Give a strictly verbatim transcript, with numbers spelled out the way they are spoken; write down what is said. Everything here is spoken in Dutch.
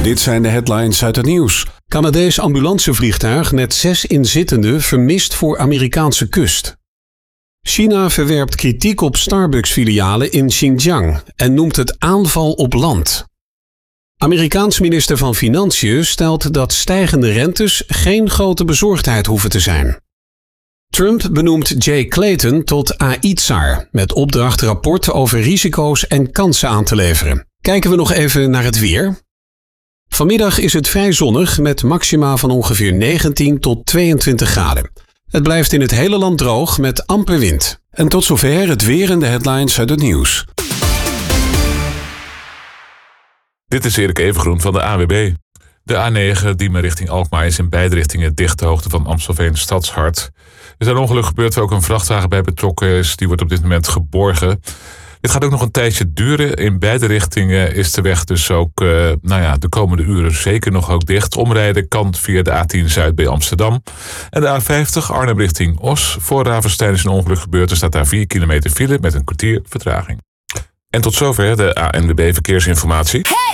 Dit zijn de headlines uit het nieuws. Canadees ambulancevliegtuig met zes inzittenden vermist voor Amerikaanse kust. China verwerpt kritiek op Starbucks-filialen in Xinjiang en noemt het aanval op land. Amerikaans minister van Financiën stelt dat stijgende rentes geen grote bezorgdheid hoeven te zijn. Trump benoemt Jay Clayton tot A I-tsaar met opdracht rapport over risico's en kansen aan te leveren. Kijken we nog even naar het weer. Vanmiddag is het vrij zonnig met maxima van ongeveer negentien tot tweeëntwintig graden. Het blijft in het hele land droog met amper wind. En tot zover het weer en de headlines uit het nieuws. Dit is Erik Evengroen van de A W B. De A negen, Diemen richting Alkmaar, is in beide richtingen dicht de hoogte van Amstelveen Stadshart. Er is een ongeluk gebeurd waar ook een vrachtwagen bij betrokken is. Die wordt op dit moment geborgen. Dit gaat ook nog een tijdje duren. In beide richtingen is de weg dus ook uh, nou ja, de komende uren zeker nog ook dicht. Omrijden kan via de A tien Zuid bij Amsterdam. En de A vijftig Arnhem richting Os. Voor Ravenstein is een ongeluk gebeurd. Er staat daar vier kilometer file met een kwartier vertraging. En tot zover de A N W B Verkeersinformatie. Hey!